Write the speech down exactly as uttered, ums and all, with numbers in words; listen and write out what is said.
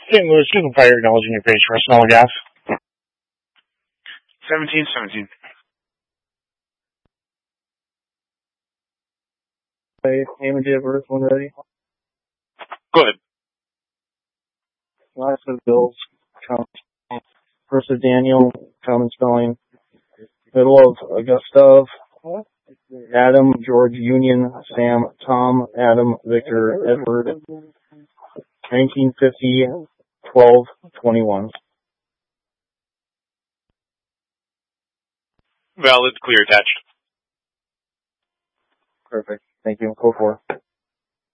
Saint Louis, you can fire acknowledging your page for us, Smell gas. seventeen seventeen. Okay, Hammond, do you have Earth one ready? Go ahead. Last of Bill's, common spelling. First of Daniel, common spelling. Middle of Gustav, Adam, George, Union, Sam, Tom, Adam, Victor, Edward, nineteen fifty, twelve, twenty-one. Valid, clear, attached. Perfect. Thank you. Code four.